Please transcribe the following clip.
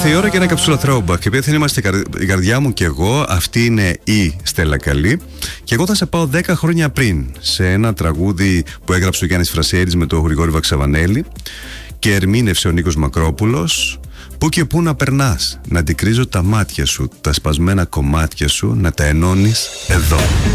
Ήρθε η ώρα για ένα καψούλα throwback. Και επειδή θα είμαστε η καρδιά μου και εγώ, αυτή είναι η Στέλλα Καλή. Και εγώ θα σε πάω 10 χρόνια πριν σε ένα τραγούδι που έγραψε ο Γιάννης Φρασιέρης με τον Γρηγόρη Βαξαβανέλη και ερμήνευσε ο Νίκος Μακρόπουλος. Πού και πού να περνάς, να αντικρίζω τα μάτια σου, τα σπασμένα κομμάτια σου, να τα ενώνεις εδώ.